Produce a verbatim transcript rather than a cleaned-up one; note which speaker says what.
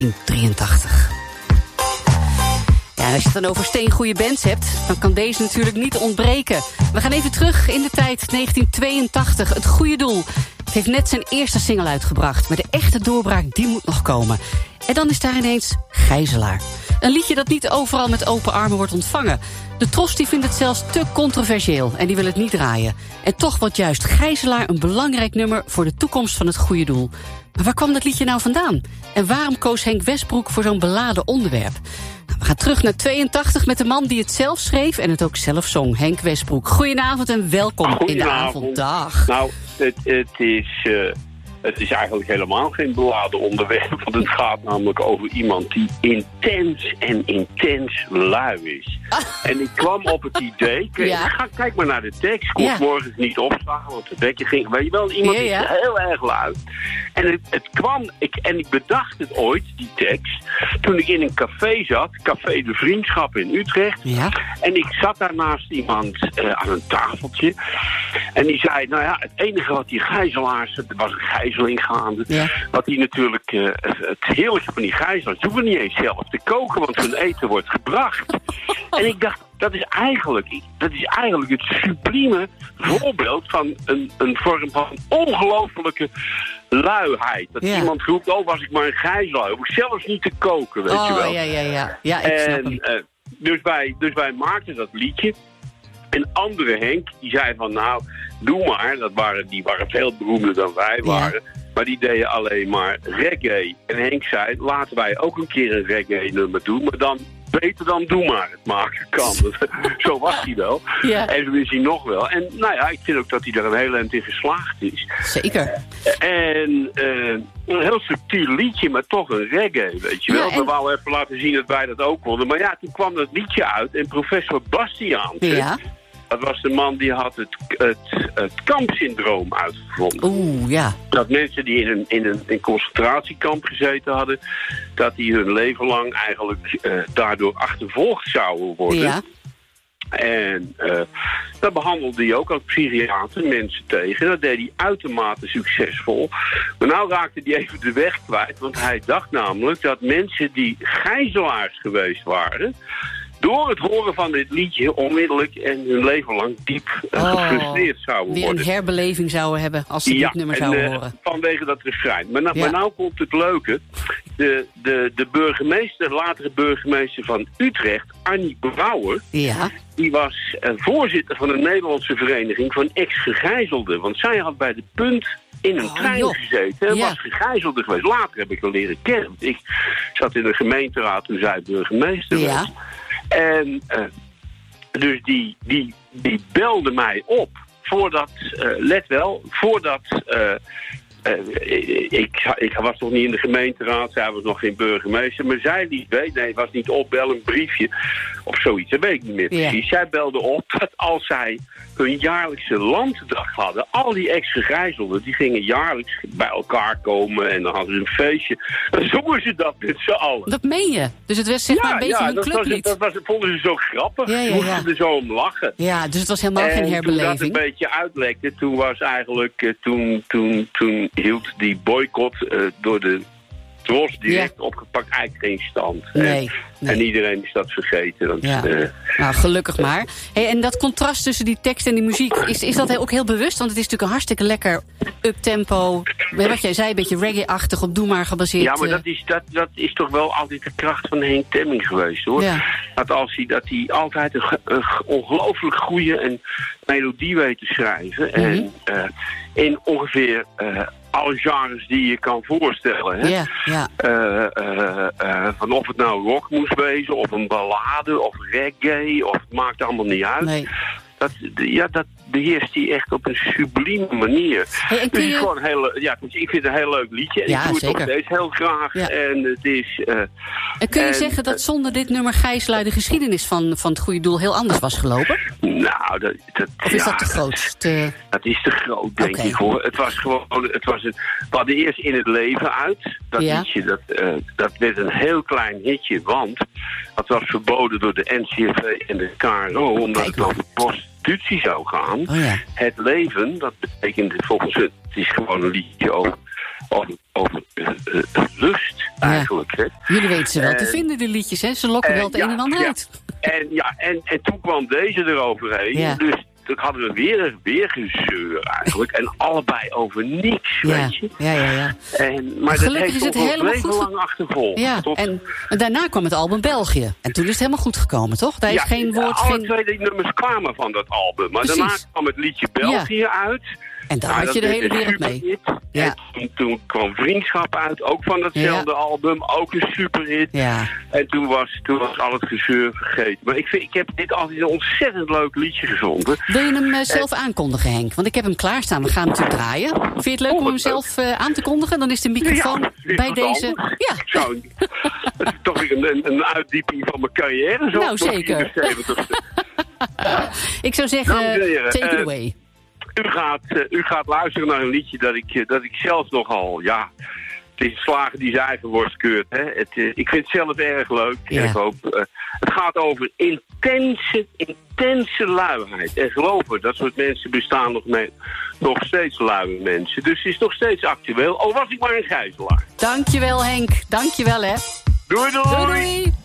Speaker 1: drieëntachtig. Ja, en als je het dan over steengoeie bands hebt, dan kan deze natuurlijk niet ontbreken. We gaan even terug in de tijd, negentien tweeëntachtig, Het Goede Doel. Het heeft net zijn eerste single uitgebracht, maar de echte doorbraak die moet nog komen. En dan is daar ineens Gijzelaar. Een liedje dat niet overal met open armen wordt ontvangen. De Tros die vindt het zelfs te controversieel en die wil het niet draaien. En toch wordt juist Gijzelaar een belangrijk nummer voor de toekomst van Het Goede Doel. Maar waar kwam dat liedje nou vandaan? En waarom koos Henk Westbroek voor zo'n beladen onderwerp? Nou, we gaan terug naar tweeëntachtig met de man die het zelf schreef en het ook zelf zong, Henk Westbroek. Goedenavond en welkom in de avonddag.
Speaker 2: Nou, het, het is... Uh... Het is eigenlijk helemaal geen beladen onderwerp, want het gaat namelijk over iemand die intens en intens lui is. Ah. En ik kwam op het idee, kijk, ja. ga, kijk maar naar de tekst, ik kon ja. morgens niet opstaan, want de wekker ging, weet je wel, iemand ja, ja. is heel erg lui. En het, het kwam, ik, en ik bedacht het ooit, die tekst, toen ik in een café zat, Café de Vriendschap in Utrecht, ja. en ik zat daar naast iemand uh, aan een tafeltje, en die zei, nou ja, het enige wat die gijzelaars, het was een gijzelaar, gaande. Ja. Wat die natuurlijk, uh, het heerlijke van die gijzelaars, ze hoeven niet eens zelf te koken, want hun eten wordt gebracht. En ik dacht, dat is eigenlijk, dat is eigenlijk het sublieme voorbeeld van een, een vorm van ongelofelijke luiheid. Dat ja. iemand roept, oh, was ik maar een gijzelaar, hoef ik zelfs niet te koken, weet
Speaker 1: oh,
Speaker 2: je wel.
Speaker 1: Ja, ja, ja. ja ik snap
Speaker 2: en, uh, dus, wij, dus wij maakten dat liedje. En andere Henk, die zei van, nou, doe maar. Dat waren, die waren veel beroemder dan wij waren. Ja. Maar die deden alleen maar reggae. En Henk zei, laten wij ook een keer een reggae-nummer doen. Maar dan beter dan doe maar. Het maken kan. Zo was hij wel. Ja. En zo is hij nog wel. En nou ja, ik vind ook dat hij er een heel eind in geslaagd is.
Speaker 1: Zeker.
Speaker 2: En uh, een heel subtiel liedje, maar toch een reggae, weet je wel. Ja, en... We wouden even laten zien dat wij dat ook konden. Maar ja, toen kwam dat liedje uit. En professor Bastiaans...
Speaker 1: Ja.
Speaker 2: Dat was de man die had het, het, het kampsyndroom uitgevonden.
Speaker 1: Oeh, ja.
Speaker 2: Dat mensen die in een, in een in concentratiekamp gezeten hadden, dat die hun leven lang eigenlijk uh, daardoor achtervolgd zouden worden. Ja. En uh, daar behandelde hij ook als psychiater mensen tegen. Dat deed hij uitermate succesvol. Maar nou raakte hij even de weg kwijt, want hij dacht namelijk dat mensen die gijzelaars geweest waren, door het horen van dit liedje onmiddellijk en hun leven lang diep uh, oh, gefrustreerd zouden
Speaker 1: weer
Speaker 2: worden.
Speaker 1: Weer een herbeleving zouden hebben als ze
Speaker 2: ja,
Speaker 1: dit nummer
Speaker 2: en,
Speaker 1: zouden
Speaker 2: uh,
Speaker 1: horen.
Speaker 2: Vanwege dat refrein. Maar, nou,
Speaker 1: ja.
Speaker 2: maar nou komt het leuke. De, de, de burgemeester, latere burgemeester van Utrecht, Annie Brouwer,
Speaker 1: ja.
Speaker 2: die was uh, voorzitter van de Nederlandse Vereniging van Ex-Gegijzelden. Want zij had bij de Punt in een oh, trein joh. gezeten en ja. was gegijzelde geweest. Later heb ik haar leren kennen. Ik zat in de gemeenteraad toen zij burgemeester
Speaker 1: ja.
Speaker 2: was. En uh, dus die, die, die belde mij op voordat, uh, let wel, voordat, uh, uh, ik, ik was nog niet in de gemeenteraad, zij was nog geen burgemeester, maar zij liet weten, nee, het was niet opbellen, een briefje of zoiets, dat weet ik niet meer precies. Ja. Zij belde op dat als zij hun jaarlijkse landdag hadden, al die ex-gegijzelden, die gingen jaarlijks bij elkaar komen en dan hadden ze een feestje. Dan zongen ze dat met z'n allen.
Speaker 1: Dat meen je? Dus het was zeg
Speaker 2: ja,
Speaker 1: maar een beetje
Speaker 2: ja,
Speaker 1: een
Speaker 2: dat
Speaker 1: clublied.
Speaker 2: Was, dat was, vonden ze zo grappig.
Speaker 1: Ja, ja, ja.
Speaker 2: Moesten er zo om lachen.
Speaker 1: Ja, dus het was helemaal
Speaker 2: en
Speaker 1: geen herbeleving.
Speaker 2: En toen dat een beetje uitlekte, toen was eigenlijk, uh, toen, toen, toen hield die boycott uh, door de Tros direct ja. opgepakt eigenlijk geen stand.
Speaker 1: Nee,
Speaker 2: en,
Speaker 1: nee.
Speaker 2: en iedereen is dat vergeten. Want,
Speaker 1: ja.
Speaker 2: uh,
Speaker 1: nou, gelukkig maar. Hey, en dat contrast tussen die tekst en die muziek, is, is dat ook heel bewust? Want het is natuurlijk een hartstikke lekker up-tempo. Wat jij zei, een beetje reggae-achtig, op doe maar gebaseerd.
Speaker 2: Ja, maar dat is, dat, dat is toch wel altijd de kracht van Henk Temming geweest, hoor. Ja. Dat als hij, dat hij altijd een, een ongelooflijk goede en melodie weet te schrijven. Mm-hmm. En uh, in ongeveer Uh, alle genres die je kan voorstellen. Hè?
Speaker 1: Ja, ja.
Speaker 2: Uh, uh, uh, van of het nou rock moest wezen, of een ballade, of reggae, of het maakt allemaal niet uit. Nee. Dat, ja, dat beheerst hij echt op een sublieme manier.
Speaker 1: Hey, en
Speaker 2: dus
Speaker 1: je...
Speaker 2: het is gewoon een hele, ja, dus ik vind het een heel leuk liedje. En
Speaker 1: ja,
Speaker 2: ik doe het
Speaker 1: zeker.
Speaker 2: nog steeds heel graag. Ja. En het is... Uh,
Speaker 1: en kun je
Speaker 2: en,
Speaker 1: zeggen dat zonder dit nummer Gijzelaar de geschiedenis van, van het Goede Doel heel anders was gelopen?
Speaker 2: Nou, dat... dat
Speaker 1: of is
Speaker 2: ja,
Speaker 1: dat te groot? Te...
Speaker 2: Dat is te groot, denk okay. ik, hoor. Het was gewoon... Het was een, we hadden eerst In het Leven uit. Dat ja. liedje, dat, uh, dat werd een heel klein hitje, want dat was verboden door de N C R V en de K R O, omdat Kijk, het over prostitutie zou gaan.
Speaker 1: Oh, ja.
Speaker 2: Het leven, dat betekent volgens het, het is gewoon een liedje over over, over uh, uh, lust eigenlijk.
Speaker 1: Ja.
Speaker 2: Hè.
Speaker 1: Jullie weten ze wel
Speaker 2: en,
Speaker 1: te vinden, de liedjes, hè? Ze lokken
Speaker 2: uh,
Speaker 1: wel het
Speaker 2: ja,
Speaker 1: een en ander
Speaker 2: ja.
Speaker 1: uit.
Speaker 2: En, ja, en, en toen kwam deze eroverheen.
Speaker 1: Ja.
Speaker 2: Dus toen hadden we weer, weer gezeur eigenlijk. En allebei over niks,
Speaker 1: Ja,
Speaker 2: weet je.
Speaker 1: ja, ja. ja.
Speaker 2: En, maar
Speaker 1: Gelukkig
Speaker 2: dat heeft
Speaker 1: is het
Speaker 2: toch nog
Speaker 1: helemaal
Speaker 2: leven
Speaker 1: goed ge-
Speaker 2: lang achtervolgd.
Speaker 1: Ja,
Speaker 2: Tot,
Speaker 1: en, en daarna kwam het album België. En toen is het helemaal goed gekomen, toch? Daar is
Speaker 2: ja,
Speaker 1: geen woord,
Speaker 2: alle
Speaker 1: geen...
Speaker 2: twee die nummers kwamen van dat album. Maar
Speaker 1: Precies.
Speaker 2: daarna kwam het liedje België uit.
Speaker 1: En daar
Speaker 2: Nou,
Speaker 1: had je
Speaker 2: dat
Speaker 1: de hele
Speaker 2: werd een
Speaker 1: wereld mee.
Speaker 2: superhit.
Speaker 1: Ja.
Speaker 2: En toen, toen kwam Vriendschap uit, ook van datzelfde
Speaker 1: Ja.
Speaker 2: album. Ook een superhit.
Speaker 1: Ja.
Speaker 2: En toen was, toen was al het gezeur vergeten. Maar ik, vind, ik heb dit altijd een ontzettend leuk liedje gevonden.
Speaker 1: Wil je hem uh, zelf aankondigen, Henk? Want ik heb hem klaarstaan. We gaan hem natuurlijk draaien. Vind je het leuk
Speaker 2: Oh,
Speaker 1: om hem
Speaker 2: wat
Speaker 1: zelf uh, aan te kondigen? Dan is de microfoon
Speaker 2: Ja, is
Speaker 1: bij
Speaker 2: wat
Speaker 1: deze...
Speaker 2: anders.
Speaker 1: Ja.
Speaker 2: Ik zou, het is toch weer een, een uitdieping van mijn carrière. Zo
Speaker 1: Nou, zeker. Ik zou zeggen,
Speaker 2: Dames en heren,
Speaker 1: take it
Speaker 2: uh,
Speaker 1: away.
Speaker 2: U gaat, uh, u gaat luisteren naar een liedje dat ik, uh, dat ik zelf nogal, ja... Het is slagen die zijn eigen worst keurt. Hè. Het, uh, ik vind het zelf erg leuk.
Speaker 1: Ja.
Speaker 2: En ik hoop, uh, het gaat over intense, intense luiheid. En geloof me, dat soort mensen bestaan nog, mee, nog steeds luie mensen. Dus het is nog steeds actueel. Al was ik maar een gijzelaar.
Speaker 1: Dankjewel, Henk. Dankjewel, hè.
Speaker 2: Doei, doei.
Speaker 1: Doei, doei.